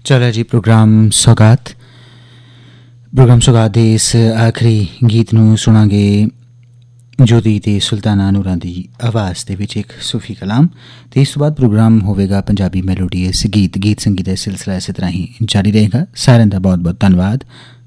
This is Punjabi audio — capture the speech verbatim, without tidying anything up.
चला जी प्रोग्राम सौगात प्रोग्राम सौगात ਦੇ ਇਸ ਆਖਰੀ ਗੀਤ ਨੂੰ ਸੁਣਾਂਗੇ ਜੋਦੀ ਤੇ ਸੁਲਤਾਨਾ ਨੂਰਾਂ ਦੀ ਆਵਾਜ਼ ਦੇ ਵਿੱਚ ਇੱਕ ਸੂਫੀ ਕਲਾਮ ਤੇ ਇਸ ਤੋਂ ਬਾਅਦ ਪ੍ਰੋਗਰਾਮ ਹੋਵੇਗਾ ਪੰਜਾਬੀ ਮੈਲੋਡੀਅਸ ਗੀਤ ਗੀਤ ਸੰਗੀਤ ਦਾ ਸਿਲਸਿਲਾ ਇਸੇ ਤਰ੍ਹਾਂ ਹੀ ਜਾਰੀ ਰਹੇਗਾ। ਸਾਰਿਆਂ ਦਾ ਬਹੁਤ ਬਹੁਤ ਧੰਨਵਾਦ।